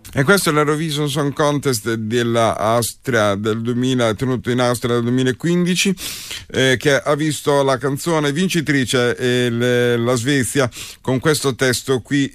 E questo è l'Eurovision Song Contest dell'Austria del 2000, tenuto in Austria del 2015, che ha visto la canzone vincitrice la Svezia con questo testo qui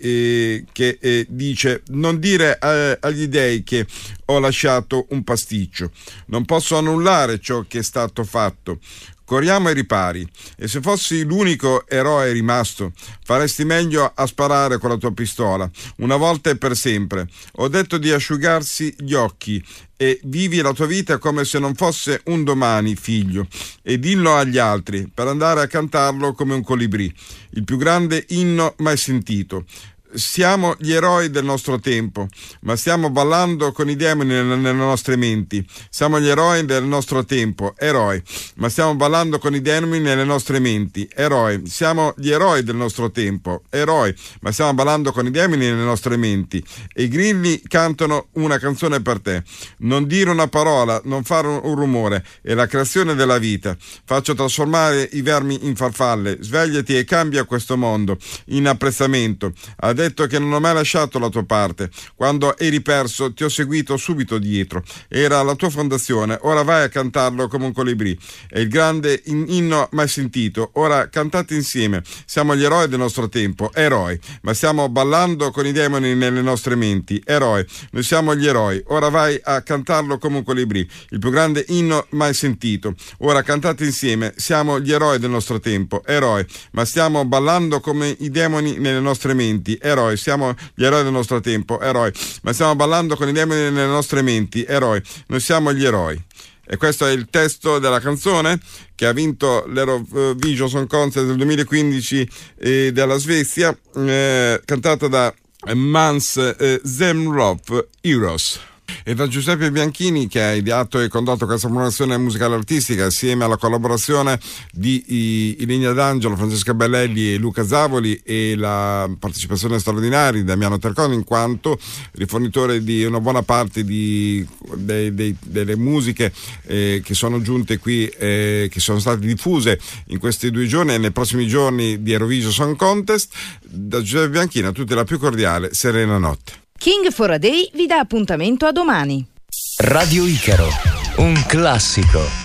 che dice: non dire agli dei che ho lasciato un pasticcio, non posso annullare ciò che è stato fatto. Corriamo ai ripari, e se fossi l'unico eroe rimasto, faresti meglio a sparare con la tua pistola, una volta e per sempre. Ho detto di asciugarsi gli occhi e vivi la tua vita come se non fosse un domani, figlio, e dillo agli altri per andare a cantarlo come un colibrì, il più grande inno mai sentito. Siamo gli eroi del nostro tempo, ma stiamo ballando con i demoni nelle nostre menti. Siamo gli eroi del nostro tempo, eroi, ma stiamo ballando con i demoni nelle nostre menti, eroi. Siamo gli eroi del nostro tempo, eroi, ma stiamo ballando con i demoni nelle nostre menti. E i grilli cantano una canzone per te. Non dire una parola, non fare un rumore, è la creazione della vita. Faccio trasformare i vermi in farfalle. Svegliati e cambia questo mondo in apprezzamento. Ha detto che non ho mai lasciato la tua parte. Quando eri perso ti ho seguito subito dietro. Era la tua fondazione, ora vai a cantarlo come un colibrì. È il grande inno mai sentito. Ora cantate insieme. Siamo gli eroi del nostro tempo, eroi, ma stiamo ballando con i demoni nelle nostre menti, eroi. Noi siamo gli eroi. Ora vai a cantarlo come un colibrì. Il più grande inno mai sentito. Ora cantate insieme. Siamo gli eroi del nostro tempo, eroi, ma stiamo ballando come i demoni nelle nostre menti, eroi. Siamo gli eroi del nostro tempo, eroi, ma stiamo ballando con i demoni nelle nostre menti, eroi. Noi siamo gli eroi. E questo è il testo della canzone che ha vinto l'Eurovision Song Contest del 2015 della Svezia, cantata da Måns Zelmerlöw, Heroes. E da Giuseppe Bianchini, che ha ideato e condotto questa programmazione musicale artistica assieme alla collaborazione di Ilinia D'Angelo, Francesca Bellelli e Luca Zavoli, e la partecipazione straordinaria di Damiano Terconi, in quanto rifornitore di una buona parte delle musiche che sono giunte qui, che sono state diffuse in questi 2 giorni e nei prossimi giorni di Eurovision Song Contest. Da Giuseppe Bianchini a tutti la più cordiale serena notte. King for a Day vi dà appuntamento a domani. Radio Icaro, un classico.